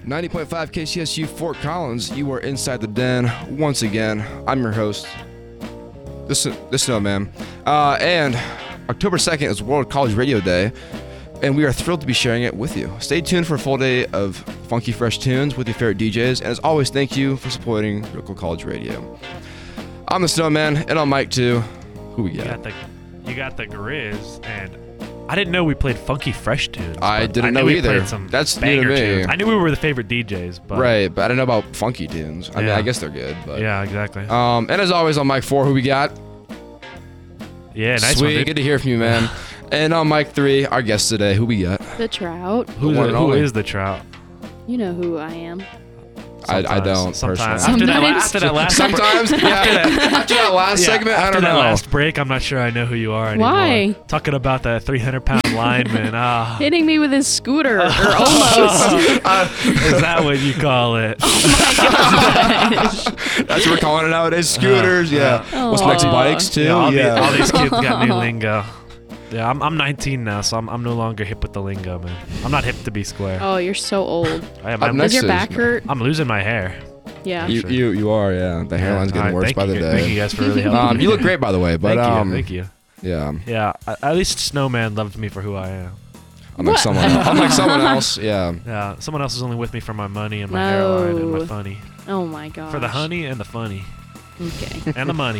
90.5 KCSU Fort Collins, you are inside the den once again. I'm your host, the Snowman. And October 2nd is World College Radio Day, and we are thrilled to be sharing it with you. Stay tuned for a full day of funky, fresh tunes with your favorite DJs. And as always, thank you for supporting local college radio. I'm the Snowman, and I'm Mike too. Who we got? You got the Grizz, and I didn't know we played funky, fresh tunes. I didn't know either. That's new to me. Tunes. I knew we were the favorite DJs, but right, but I didn't know about funky tunes. I mean, I guess they're good, but yeah, exactly. And as always, on Mike 4, who we got? Yeah, nice Sweet, one, dude. good to hear from you, man. And on Mike 3, our guest today, who we got? The Trout. Who is the Trout? You know who I am. I don't sometimes. personally. After that last sometimes, after that last segment, I don't know. After that last break, I'm not sure I know who you are anymore. Why? Talking about the 300-pound lineman. Hitting me with his scooter, or almost. Is that what you call it? Oh my gosh. That's what we're calling it nowadays. Scooters, yeah. What's next? Bikes too. All these kids got new lingo. Yeah, I'm 19 now, so I'm no longer hip with the lingo, man. I'm not hip to be square. Oh, you're so old. Does your back hurt? I'm losing my hair. Yeah. You are, yeah. The hairline's getting worse by the day. Thank you guys for really helping. You look great, by the way. But thank you. Yeah. Yeah. At least Snowman loved me for who I am. Unlike someone else, yeah. Yeah. Someone else is only with me for my money and my hairline and my funny. Oh my gosh. For the honey and the funny. Okay. And the money.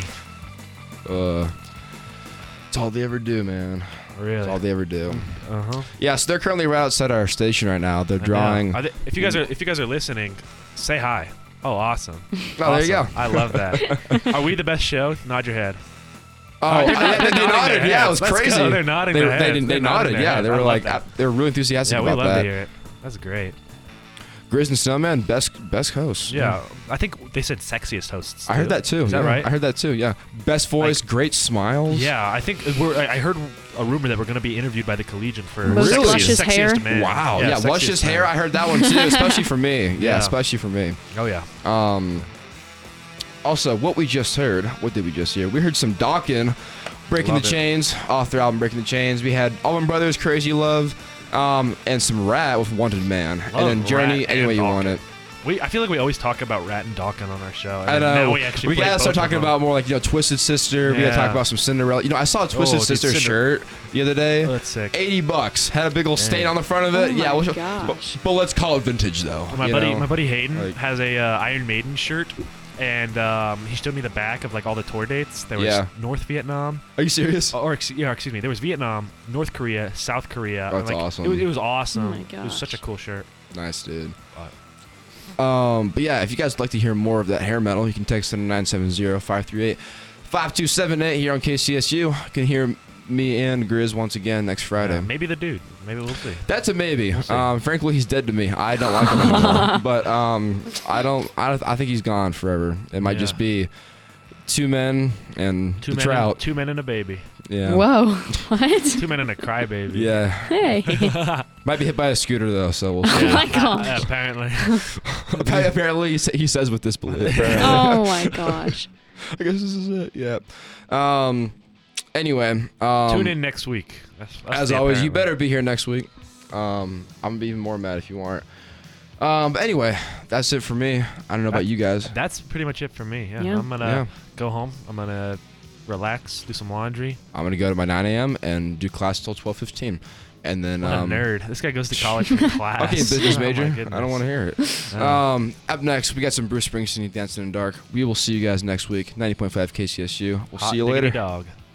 It's all they ever do, man. Really? That's all they ever do. Uh-huh. Yeah, so they're currently right outside our station right now. They're drawing. If you guys are listening, say hi. Oh, awesome. Oh, there you go. I love that. Are we the best show? Nod your head. Oh, they nodded. Yeah, it was crazy. They're nodding their heads. They nodded. Yeah, they were like, they were really enthusiastic about that. Yeah, we love to hear it. That's great. Grizz and Snowman, best hosts. Yeah, I think they said sexiest hosts. I heard that too. Is that right? I heard that too. Yeah, best voice, great smiles. Yeah, I think I heard a rumor that we're going to be interviewed by the Collegian for most luscious hair. Man. Wow. Yeah, luscious hair. I heard that one too, especially for me. Yeah, especially for me. Oh yeah. Also, what we just heard. What did we just hear? We heard some Dawkins, Breaking the Chains, off their album Breaking the Chains. We had Allman Brothers, Crazy Love, and some Rat with Wanted Man, and then Journey, Any Way You Want It. I feel like we always talk about Rat and Dawkins on our show. I know. We gotta start talking about more like Twisted Sister. We gotta talk about some Cinderella. I saw a Twisted Sister shirt the other day. Oh, that's sick. $80. Had a big old stain on the front of it. Oh my gosh. But let's call it vintage though. My buddy Hayden has a Iron Maiden shirt. And he showed me the back of like all the tour dates. There was North Vietnam. Are you serious? Excuse me. There was Vietnam, North Korea, South Korea. Oh, that's awesome. It was awesome. Oh my gosh. It was such a cool shirt. Nice, dude. But yeah, if you guys would like to hear more of that hair metal, you can text in 970-538-5278 here on KCSU. You can hear me and Grizz once again next Friday. Yeah, maybe the dude. Maybe we'll see. That's a maybe. Frankly, he's dead to me. I don't like him anymore. But I think he's gone forever. It might just be two men and the Trout. 2 men and a baby. Yeah. Whoa. What? 2 men and a crybaby. Yeah. Hey. Might be hit by a scooter though, so we'll see. Oh my gosh. Apparently. Apparently, he says with disbelief. Oh my gosh. I guess this is it. Yeah. Anyway, tune in next week. That's as always, you better be here next week. I'm gonna be even more mad if you aren't. But anyway, that's it for me. I don't know about you guys. That's pretty much it for me. Yeah. Yeah. I'm gonna go home. I'm gonna relax, do some laundry. I'm gonna go to my 9 a.m. and do class till 12:15, and then what a nerd. This guy goes to college for class. Okay, business major. I don't want to hear it. Up next, we got some Bruce Springsteen, Dancing in the Dark. We will see you guys next week. 90.5 KCSU. We'll see you later. Dog.